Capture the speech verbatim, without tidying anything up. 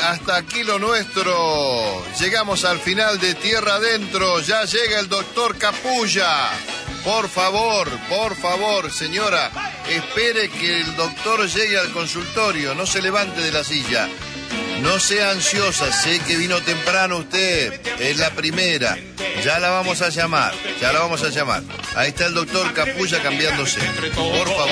hasta aquí lo nuestro. Llegamos al final de Tierra Adentro. Ya llega el doctor Capulla. Por favor, por favor, señora, espere que el doctor llegue al consultorio. No se levante de la silla. No sea ansiosa, sé que vino temprano usted. Es la primera. Ya la vamos a llamar, ya la vamos a llamar. Ahí está el doctor Capulla cambiándose. Por favor.